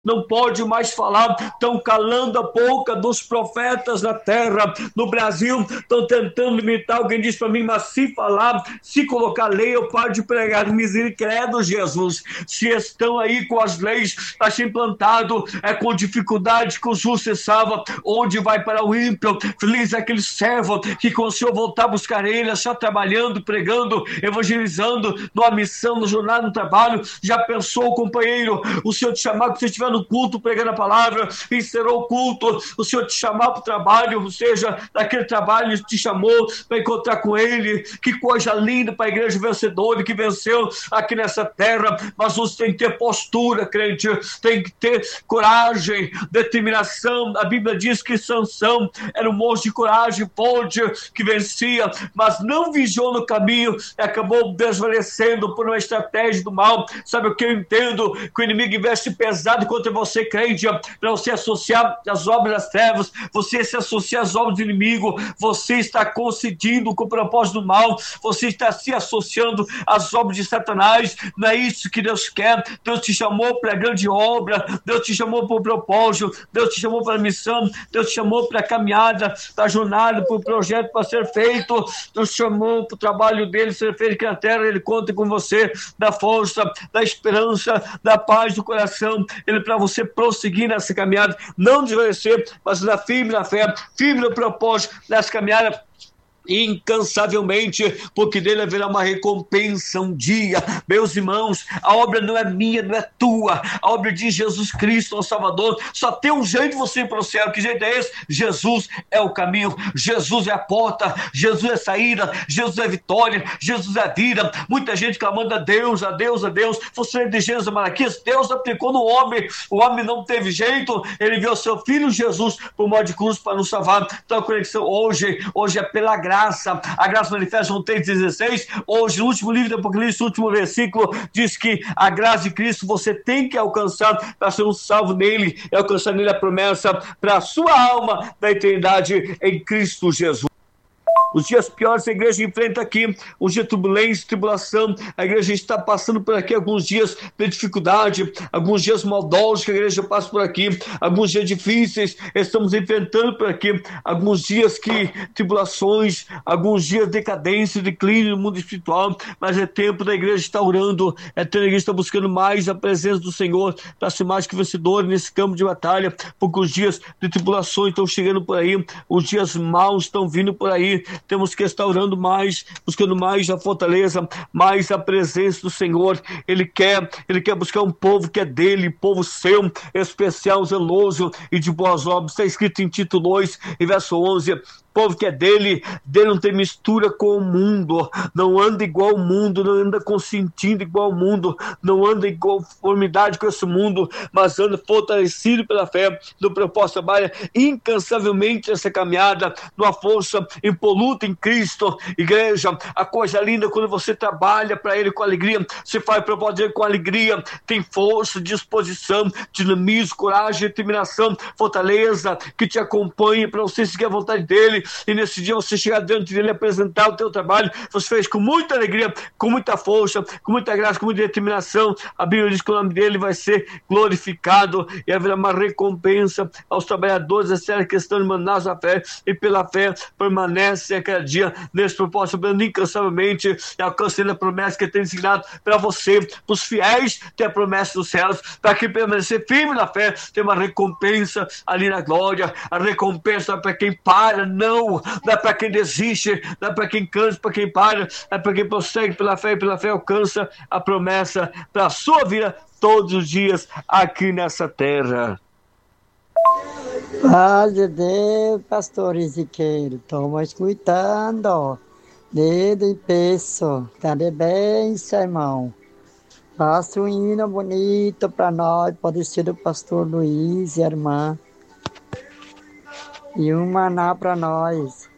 não pode mais falar, estão calando a boca dos profetas na terra. No Brasil, estão tentando limitar. Alguém disse para mim, mas se falar, se colocar lei, eu paro de pregar. Misericórdia, Jesus. Se estão aí com as leis, está se implantado, com dificuldade que o justo se salva, onde vai para o ímpio? Feliz é aquele servo que, com o Senhor voltar a buscar ele, está trabalhando, pregando, evangelizando, numa missão, no jornal, no trabalho. Já pensou, companheiro, o Senhor te chamar, que você estiver no culto, pregando a palavra, encerrou o culto, o Senhor te chamar para o trabalho, ou seja, daquele trabalho te chamou para encontrar com ele. Que coisa linda para a igreja vencedora, que venceu aqui nessa terra. Mas você tem que ter postura, crente, tem que ter coragem, determinação. A Bíblia diz que Sansão era um monstro de coragem, forte, que vencia, mas não vigiou no caminho e acabou desvalecendo por uma estratégia do mal. Sabe o que eu entendo? Que o inimigo investe pesado contra você, crente, para você associar as obras das trevas, você se associar às obras do inimigo, você está concedindo com o propósito do mal, você está se associando às obras de Satanás. Não é isso que Deus quer. Deus te chamou para a grande obra, Deus te chamou para o propósito, Deus te chamou para a missão, Deus te chamou para a caminhada, para a jornada, para o projeto para ser feito. Deus te chamou para o trabalho dele ser feito aqui na terra. Ele conta com você, da força, da esperança, da paz do coração. Ele para você prosseguir nessa caminhada, não desvanecer, mas firme na fé, firme no propósito, nessa caminhada incansavelmente, porque dele haverá uma recompensa um dia. Meus irmãos, a obra não é minha, não é tua, a obra de Jesus Cristo, nosso Salvador. Só tem um jeito de você ir para o céu. Que jeito é esse? Jesus é o caminho, Jesus é a porta, Jesus é a saída, Jesus é a vitória, Jesus é a vida. Muita gente clamando a Deus, a Deus, a Deus. Você de Gênesis a Malaquias, Deus aplicou no homem, o homem não teve jeito, ele viu o seu filho Jesus por modo de cruz para nos salvar. Então a conexão hoje é pela graça. A graça manifesta, João 3,16. Hoje, no último livro do Apocalipse, no último versículo, diz que a graça de Cristo você tem que alcançar para ser um salvo nele e alcançar nele a promessa para a sua alma da eternidade em Cristo Jesus. Os dias piores a igreja enfrenta aqui, os dias de turbulência, tribulação. A igreja está passando por aqui alguns dias de dificuldade, alguns dias maldosos que a igreja passa por aqui, alguns dias difíceis estamos enfrentando por aqui, alguns dias que tribulações, alguns dias de decadência, declínio no mundo espiritual. Mas é tempo da igreja estar orando, é tempo da igreja estar buscando mais a presença do Senhor para ser mais que vencedor nesse campo de batalha, porque os dias de tribulações estão chegando por aí, os dias maus estão vindo por aí. Temos que estar orando mais, buscando mais a fortaleza, mais a presença do Senhor. Ele quer buscar um povo que é dele, povo seu, especial, zeloso e de boas obras. Está escrito em Tito 2, em verso 11, povo que é dele não tem mistura com o mundo, não anda igual ao mundo, não anda consentindo igual ao mundo, não anda em conformidade com esse mundo, mas anda fortalecido pela fé, no propósito, trabalha incansavelmente essa caminhada, numa força impoluta em Cristo. Igreja, a coisa linda quando você trabalha para ele com alegria, você faz propósito dele com alegria, tem força, disposição, dinamismo, coragem, determinação, fortaleza que te acompanha para você seguir a vontade dele. E nesse dia você chegar diante dele e apresentar o teu trabalho, você fez com muita alegria, com muita força, com muita graça, com muita determinação. A Bíblia diz que o nome dele vai ser glorificado e haverá uma recompensa aos trabalhadores dessa questão de mandados da fé, e pela fé permanece a cada dia nesse propósito, trabalhando incansavelmente e alcançando a promessa que tem ensinado para você, para os fiéis, tem a promessa dos céus, para quem permanecer firme na fé, tem uma recompensa ali na glória. A recompensa para quem para, não é para quem desiste, não é para quem cansa, para quem para, é para quem prossegue pela fé, e pela fé alcança a promessa para a sua vida todos os dias aqui nessa terra. Paz de Deus, pastor Ezequiel, estamos escutando, desde o peso, está de bênção, irmão. Faça um hino bonito para nós, pode ser do pastor Luiz e a irmã. E um maná para nós.